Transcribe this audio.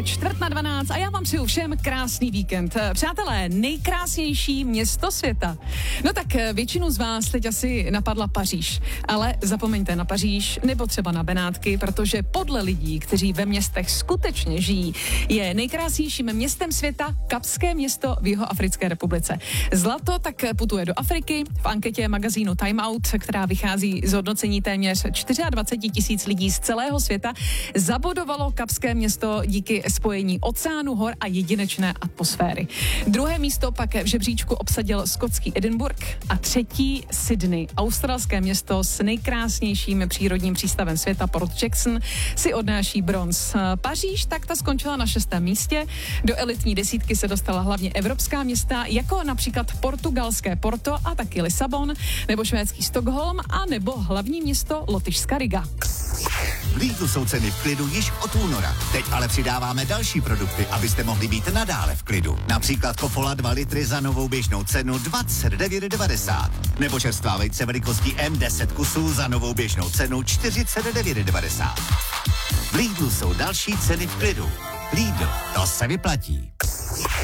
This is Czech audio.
11:45 a já vám přeju všem krásný víkend. Přátelé, nejkrásnější město světa. No tak většinu z vás teď asi napadla Paříž, ale zapomeňte na Paříž nebo třeba na Benátky, protože podle lidí, kteří ve městech skutečně žijí, je nejkrásnějším městem světa Kapské město v Jihoafrické republice. Zlato tak putuje do Afriky. V anketě magazínu Time Out, která vychází z hodnocení téměř 24 000 lidí z celého světa, zabodovalo Kapské město díky spojení oceánu, hor a jedinečné atmosféry. Druhé místo pak v žebříčku obsadil skotský Edinburgh a třetí Sydney, australské město s nejkrásnějším přírodním přístavem světa Port Jackson, si odnáší bronz. Paříž tak ta skončila na 6. místě. Do elitní desítky se dostala hlavně evropská města, jako například portugalské Porto a taky Lisabon, nebo švédský Stockholm a nebo hlavní město Lotyšská Riga. V Lidlu jsou ceny v klidu již od února. Teď ale přidáváme další produkty, abyste mohli být nadále v klidu. Například Kofola 2 litry za novou běžnou cenu 29,90. Nebo čerstvá vejce velikostí M10 kusů za novou běžnou cenu 49,90. V Lidlu jsou další ceny v klidu. Lidl, to se vyplatí.